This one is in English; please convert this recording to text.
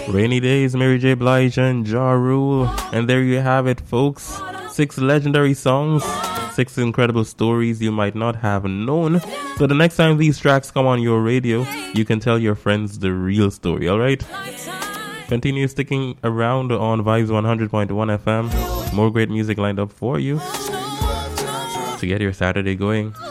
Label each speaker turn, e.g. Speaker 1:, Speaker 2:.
Speaker 1: Rainy Days, Mary J. Blige and Ja Rule. And there you have it, folks. 6 legendary songs, 6 incredible stories you might not have known. So the next time these tracks come on your radio, you can tell your friends the real story, alright? Continue sticking around on Vibes 100.1 FM. More great music lined up for you to get your Saturday going.